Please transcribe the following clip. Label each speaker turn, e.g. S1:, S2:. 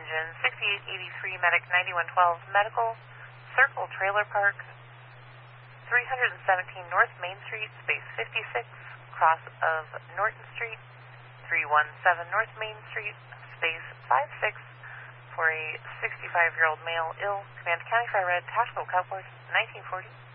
S1: engine 6883 medic 9112 medical, Circle Trailer Park, 317 North Main Street, space 56, cross of Norton Street, 317 North Main Street, space 56, for a 65-year-old male ill, command County Fire Red, Tactical Cutlass, 1940.